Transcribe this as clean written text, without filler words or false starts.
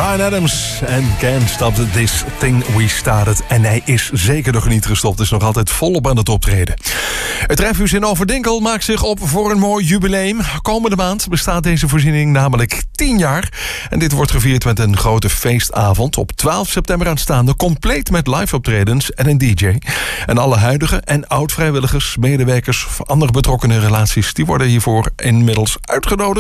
Bryan Adams en Can't Stop This Thing We Started. En hij is zeker nog niet gestopt, is nog altijd volop aan het optreden. Het Trefhuis in Overdinkel maakt zich op voor een mooi jubileum. Komende maand bestaat deze voorziening namelijk 10 jaar. En dit wordt gevierd met een grote feestavond op 12 september aanstaande. Compleet met live optredens en een DJ. En alle huidige en oud-vrijwilligers, medewerkers of andere betrokkenen relaties, die worden hiervoor inmiddels uitgenodigd.